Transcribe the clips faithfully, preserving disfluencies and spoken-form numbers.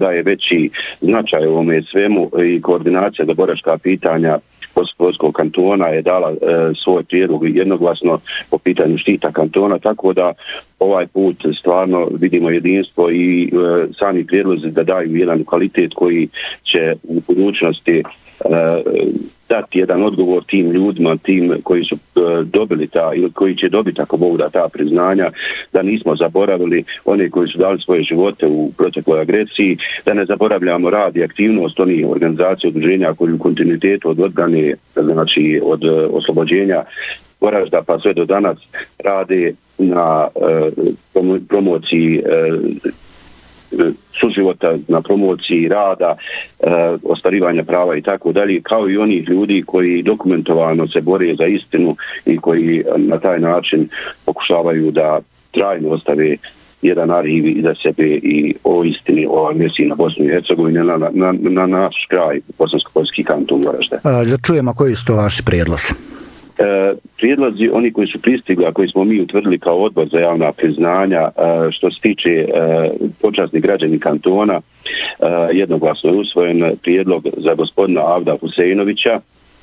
daje veći značaj ovome svemu i koordinacija za boračka pitanja Bosansko-Posavskog kantona je dala e, svoj prijedlog jednoglasno po pitanju štita kantona, tako da ovaj put stvarno vidimo jedinstvo i e, sami prijedlozi da daju jedan kvalitet koji će u budućnosti e, dati jedan odgovor tim ljudima, tim koji su e, dobili ta ili koji će dobiti ako Bog da ta priznanja, da nismo zaboravili one koji su dali svoje živote u protekloj agresiji, da ne zaboravljamo rad i aktivnost onih organizacija udruženja koji u kontinuitetu od odbrane, znači od uh, oslobođenja Goražda pa sve do danas rade na uh, promociji uh, suživota, na promociji rada, e, ostvarivanja prava i tako dalje, kao i onih ljudi koji dokumentovano se bore za istinu i koji na taj način pokušavaju da trajno ostave jedan arhiv iza sebe i o istini o agresiji na Bosnu i Hercegovinu, na, na, na naš kraj, Bosansko-Posavski kanton Goražde. Da čujemo koji su to vaši prijedlozi. E, prijedlozi, oni koji su pristigli, a koji smo mi utvrdili kao odbor za javna priznanja, e, što se tiče e, počasnih građani kantona, e, jednoglasno je usvojen prijedlog za gospodina Avda Huseinovića,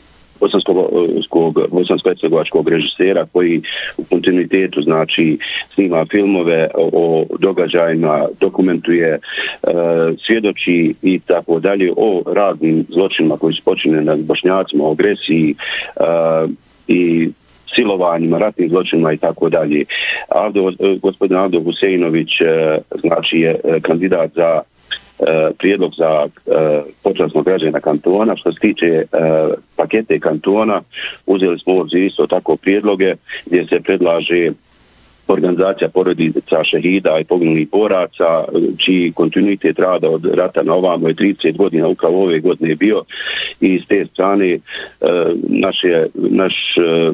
bosansko-hercegovačkog režisera koji u kontinuitetu znači snima filmove o, o događajima, dokumentuje, e, svjedoči i tako dalje o raznim zločinima koji su počinjeni nad Bošnjacima, o agresiji e, i silovanjima, ratnim zločinima i tako dalje. Avdo, gospodin Avdo Huseinović znači je kandidat za prijedlog za počasnog građana kantona. Što se tiče pakete kantona, uzeli smo u obzir isto tako prijedloge gdje se predlaže organizacija porodica šehida i poginulih boraca, čiji kontinuitet rada od rata na ovamo je trideset godina, upravo ove godine je bio, i s te strane naš, je, naš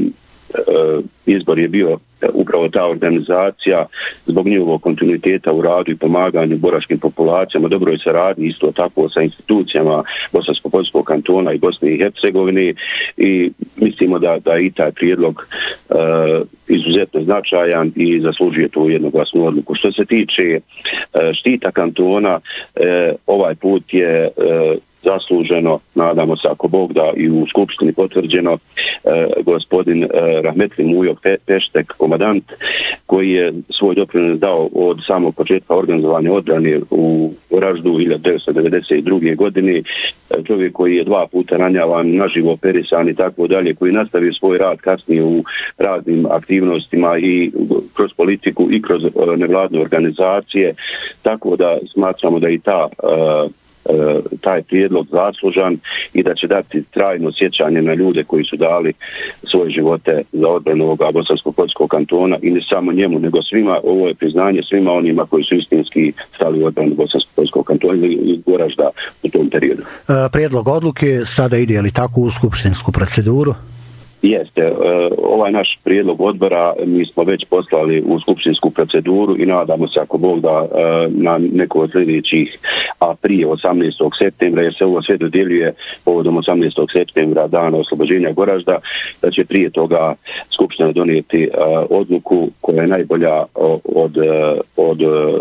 izbor je bio upravo ta organizacija zbog njihovog kontinuiteta u radu i pomaganju boračkim populacijama, dobroj saradnji isto tako sa institucijama Bosansko-Posavskog kantona i Bosne i Hercegovine, i mislimo da, da i taj prijedlog e, izuzetno značajan i zaslužuje tu jednoglasnu odluku. Što se tiče e, štita kantona, e, ovaj put je e, zasluženo, nadamo se ako Bog da i u Skupštini potvrđeno, eh, gospodin eh, Rahmetli Mujo Pe- Peštek, komandant, koji je svoj doprinos dao od samog početka organizovanja odbrane u Goraždu hiljadu devetsto devedeset druge godine, čovjek koji je dva puta ranjavan, naživo operisan i tako dalje, koji nastavio svoj rad kasnije u raznim aktivnostima i kroz politiku i kroz eh, nevladne organizacije, tako da smatramo da i ta eh, taj prijedlog zaslužan i da će dati trajno sjećanje na ljude koji su dali svoje živote za odbranu ovoga Bosansko-Posavskog kantona, i ne samo njemu, nego svima. Ovo je priznanje svima onima koji su istinski stali u odbranu Bosansko-Posavskog kantona i Goražda u tom periodu. Prijedlog odluke sada ide li tako u skupštinsku proceduru? Jeste. Ovaj naš prijedlog odbora mi smo već poslali u skupštinsku proceduru i nadamo se ako Bog da na neko od sljedećih, a prije osamnaestog septembra, jer se ovo sve dodjeljuje povodom osamnaestog septembra, dana oslobođenja Goražda, da će prije toga skupština donijeti odluku koja je najbolja od, od,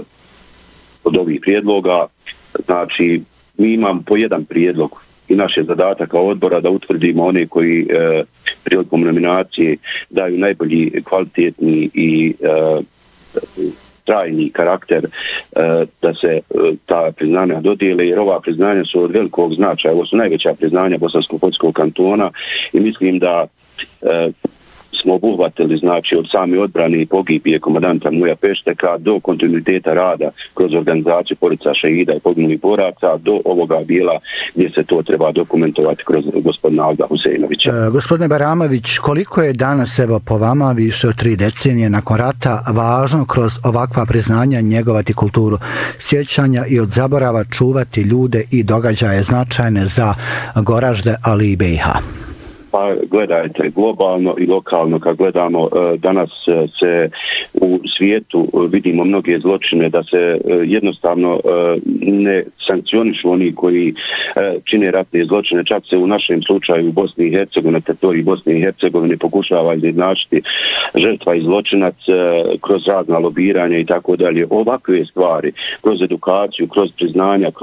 od ovih prijedloga. Znači, mi imamo po jedan prijedlog i naš je zadatak kao odbora da utvrdimo one koji e, prilikom nominacije daju najbolji, kvalitetni i e, trajni karakter, e, da se e, ta priznanja dodijele, jer ova priznanja su od velikog značaja. Ovo su najveća priznanja Bosansko-Posavskog kantona i mislim da e, smo obuhvatili, znači, od same odbrane i pogibije komandanta Muja Pešteka do kontinuiteta rada kroz organizaciju porodica šehida i poginulih boraca do ovoga dijela gdje se to treba dokumentovati kroz gospodina Avda Huseinovića. E, gospodine Baramović, koliko je danas, evo po vama, više od tri decenije nakon rata, važno kroz ovakva priznanja njegovati kulturu sjećanja i od zaborava čuvati ljude i događaje značajne za Goražde, ali i B i H? Pa gledajte, globalno i lokalno kad gledamo, danas se u svijetu vidimo mnoge zločine da se jednostavno ne sankcionišu oni koji čine ratne zločine. Čak se u našem slučaju u Bosni i Hercegovini, na teritoriji Bosne i Hercegovine pokušava izjednačiti žrtva i zločinac kroz razna lobiranja i tako dalje. Ovakve stvari, kroz edukaciju, kroz priznanja,